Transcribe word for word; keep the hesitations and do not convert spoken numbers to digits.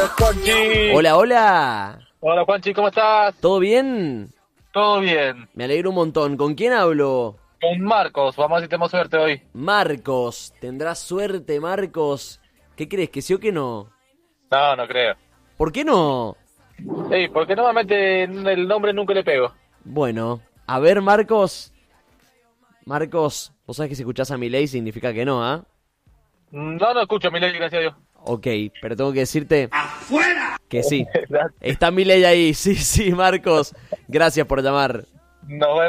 Juanchi. Hola, hola. Hola, Juanchi, ¿cómo estás? ¿Todo bien? Todo bien. Me alegro un montón. ¿Con quién hablo? Con Marcos, vamos a ver si tenemos suerte hoy. Marcos. ¿Tendrás suerte, Marcos? ¿Qué crees, que sí o que no? No, no creo. ¿Por qué no? Sí, porque normalmente el nombre nunca le pego. Bueno, a ver, Marcos. Marcos, vos sabés que si escuchás a Milei significa que no, ¿ah? No, no escucho, Milei, gracias a Dios. Ok, pero tengo que decirte ¡Afuera! que sí. Está Milei ahí, sí, sí, Marcos. Gracias por llamar. Nos vemos.